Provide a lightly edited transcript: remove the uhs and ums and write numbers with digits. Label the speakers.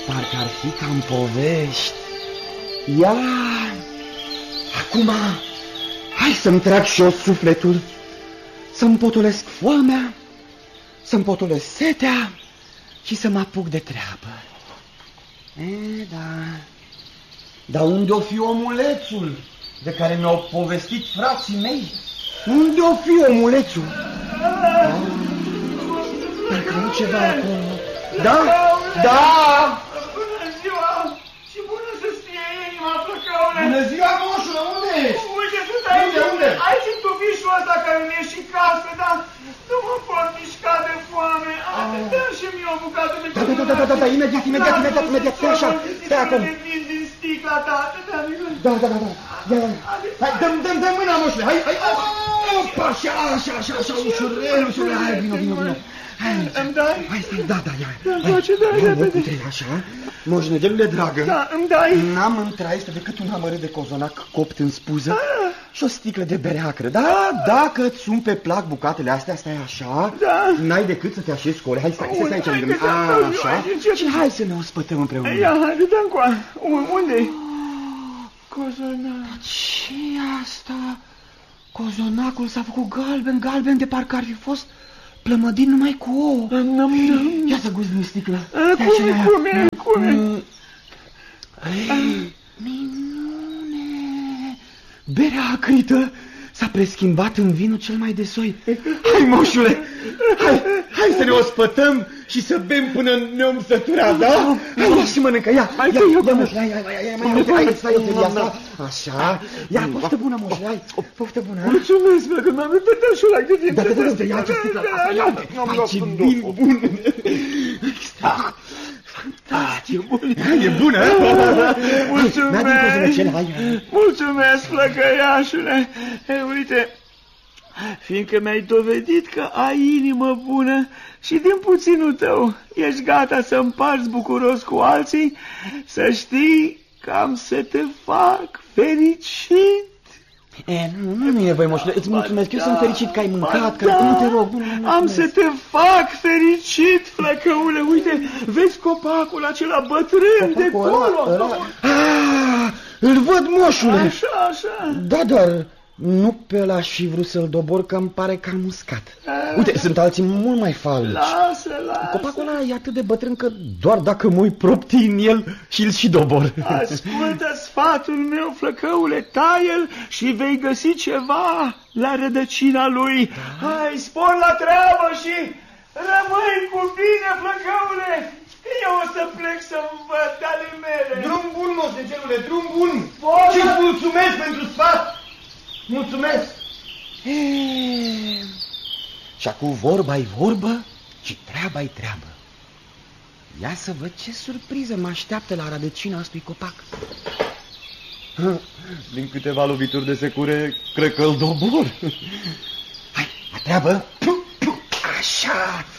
Speaker 1: parcă ar fi ca în povești. Ia, acum, hai să-mi trag și eu sufletul, să-mi potolesc foamea, să-mi potolesc setea și să mă apuc de treabă. Da. Dar unde-o fi omulețul de care mi-au povestit frații mei? Unde-o fi omulețul? Parcă nu ceva acolo. Da? Da!
Speaker 2: Bună ziua! Și bună să-ți fie inima, Flăcăule!
Speaker 1: Bună ziua, moșule, unde ești?
Speaker 2: Uite, sunt aici.
Speaker 1: Unde?
Speaker 2: Aici în tufișul ăsta care mi-e și casă, dar nu mă pot mișca de foame. Dă-mi și mie o bucată de căpătărat.
Speaker 1: Da, imediat, stai așa, stai acum.
Speaker 2: De vin din sticla ta,
Speaker 1: Da. Hai, dă-mi mâna, moșule, hai. Opa, așa, ușurel, hai, vino.
Speaker 2: Îmi dai?
Speaker 1: Hai, stai, da, ia.
Speaker 2: Îmi face, dai, repede.
Speaker 1: Așa, moșnegelule dragă.
Speaker 2: Da, îmi dai.
Speaker 1: N-am în traistă decât un amărât de cozonac copt în spuză și o sticlă de bere acră. Da, dacă îți sunt pe plac bucatele astea, stai așa, n-ai decât să te așezi cu ole. Hai, stai aici lângă mine. Așa, și hai să ne ospătăm împreună.
Speaker 2: Ia, hai, dă-mi coa. Unde-i? Cozonac.
Speaker 1: Ce asta? Cozonacul s-a făcut galben, de parcă ar fi fost plămădit numai cu ouă. Ia să guzi din sticlă.
Speaker 2: Cum e?
Speaker 1: Minune! Berea acrită s-a preschimbat în vinul cel mai de soi. Hai, moșule! Hai să ne ospătăm și să bem până ne-om sătura, da? Hai și mănâncă, ia, moșule, hai, stai eu feria asta. Așa, ia, poftă bună, moșule, hai, poftă bună.
Speaker 2: Mulțumesc, că m-am uitat și ăla de vin.
Speaker 1: Da, ia ce sticlă, hai, ce vin bun. Fantastic, e bună.
Speaker 2: Mulțumesc, flăcăiașule. Uite, fiindcă mi-ai dovedit că ai inimă bună și din puținul tău ești gata să împarți bucuros cu alții, să știi că am să te fac fericit.
Speaker 1: Nu e nevoie, moșule, îți mulțumesc, eu sunt fericit că ai mâncat, că nu te rog.
Speaker 2: Am să te fac fericit, Flăcăule, uite, vezi copacul acela bătrân de acolo?
Speaker 1: Îl văd, moșule.
Speaker 2: Așa.
Speaker 1: Da, dar nu pe ăla și vrut să-l dobor, că îmi pare că am muscat. Uite, sunt alții mult mai falnici.
Speaker 2: Lasă.
Speaker 1: Copacul ăla e atât de bătrân că doar dacă mă uit proptii în el și-l și dobor.
Speaker 2: Ascultă sfatul meu, Flăcăule, tai-l și vei găsi ceva la rădăcina lui. Hai, spor la treabă și rămâi cu bine, Flăcăule. Eu o să plec să-mi văd ale mele.
Speaker 1: Drum bun, moșnegelule, drum bun. Și-ți mulțumesc pentru sfat. Mulțumesc. Și acum vorba-i vorbă și treaba-i treabă. Ia să văd ce surpriză mă așteaptă la rădăcina acestui copac. Din câteva lovituri de secure, cred că îl dobor. Hai, la treabă. Așa.